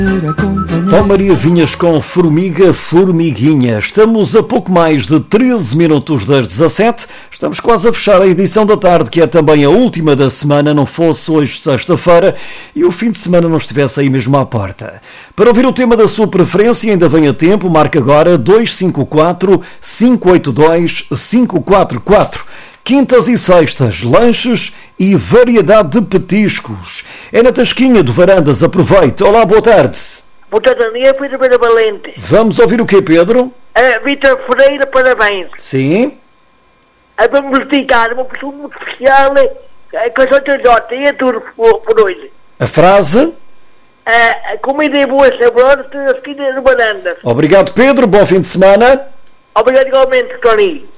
Tom Maria Vinhas com Formiga, Formiguinha. Estamos a pouco mais de 13 minutos das 17. Estamos quase a fechar a edição da tarde, que é também a última da semana, não fosse hoje sexta-feira e o fim de semana não estivesse aí mesmo à porta. Para ouvir o tema da sua preferência, ainda vem a tempo, marca agora 254-582-544. Quintas e sextas, lanches e variedade de petiscos. É na Tasquinha do Varandas, aproveite. Olá, boa tarde. Boa tarde, é Pedro Pereira Valente. Vamos ouvir o quê, Pedro? Vítor Freire, parabéns. Sim. Vamos dedicar uma pessoa muito especial com a JJ e a tudo por hoje. A frase? A comida é boa, saborosa, da esquina do Varandas. Obrigado, Pedro. Bom fim de semana. Obrigado igualmente, Tony.